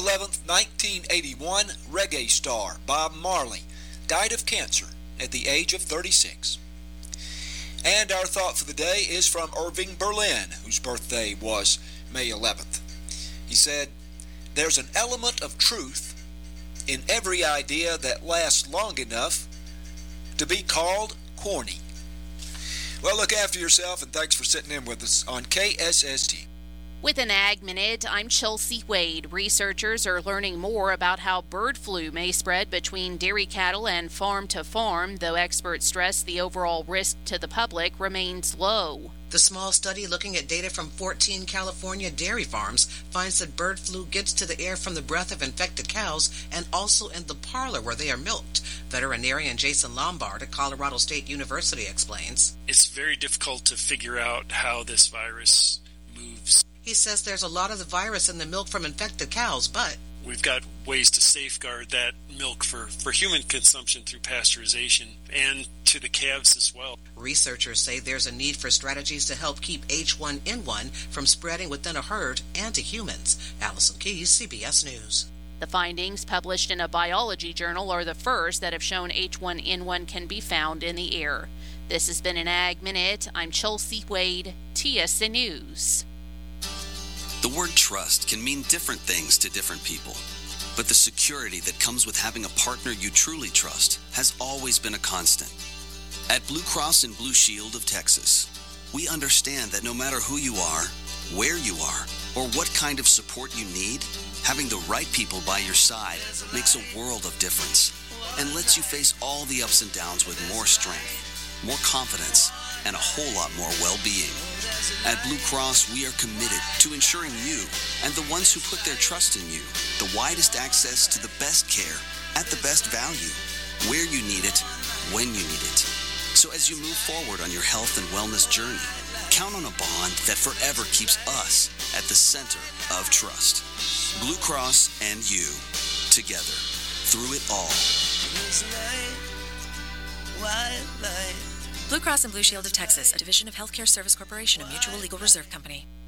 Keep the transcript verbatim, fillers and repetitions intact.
eleventh, nineteen eighty-one, reggae star Bob Marley died of cancer at the age of thirty-six. And our thought for the day is from Irving Berlin, whose birthday was May eleventh. He said, "There's an element of truth in every idea that lasts long enough to be called corny." Well, look after yourself, and thanks for sitting in with us on K S S T. With an Ag Minute, I'm Chelsea Wade. Researchers are learning more about how bird flu may spread between dairy cattle and farm to farm, though experts stress the overall risk to the public remains low. The small study looking at data from fourteen California dairy farms finds that bird flu gets to the air from the breath of infected cows and also in the parlor where they are milked. Veterinarian Jason Lombard at Colorado State University explains. It's very difficult to figure out how this virus moves. He says there's a lot of the virus in the milk from infected cows, but we've got ways to safeguard that milk for, for human consumption through pasteurization and to the calves as well. Researchers say there's a need for strategies to help keep H one N one from spreading within a herd and to humans. Allison Keyes, C B S News. The findings published in a biology journal are the first that have shown H one N one can be found in the air. This has been an Ag Minute. I'm Chelsea Wade, T S N News. The word trust can mean different things to different people, but the security that comes with having a partner you truly trust has always been a constant. At Blue Cross and Blue Shield of Texas, we understand that no matter who you are, where you are, or what kind of support you need, having the right people by your side makes a world of difference and lets you face all the ups and downs with more strength, more confidence, and a whole lot more well-being. At Blue Cross, we are committed to ensuring you and the ones who put their trust in you the widest access to the best care at the best value, where you need it, when you need it. So as you move forward on your health and wellness journey, count on a bond that forever keeps us at the center of trust. Blue Cross and you, together, through it all. Blue Cross and Blue Shield of Texas, a division of Healthcare Service Corporation, a mutual legal reserve company.